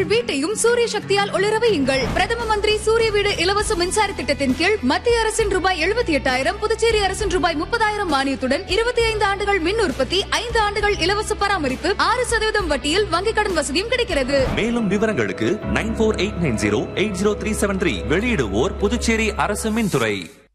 உங்கள் வீட்டையும் சூரிய சக்தியால் ஒளிர வையுங்கள். பிரதம மந்திரி சூரிய வீடு இலவச மின்சார திட்டத்தின் கீழ் மத்திய அரசின் ரூபாய் 78,000, புதுச்சேரி அரசின் ரூபாய் 30,000 மானியத்துடன் 25 ஆண்டுகள் மின் உற்பத்தி, 5 ஆண்டுகள் இலவச பராமரிப்பு, 6% வட்டியில் வங்கிக் கடன் வசதியும் கிடைக்கிறது. மேலும் விவரங்களுக்கு 9489080373. வெளியிடுவோர் புதுச்சேரி அரசு மின்துறை.